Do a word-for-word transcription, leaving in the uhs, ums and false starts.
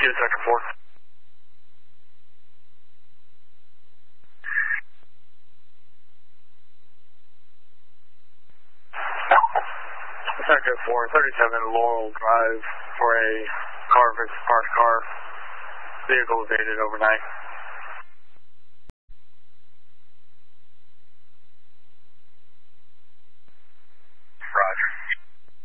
to Sector four. Sector four, thirty-seven Laurel Drive for a car versus parked car. Vehicle evaded overnight.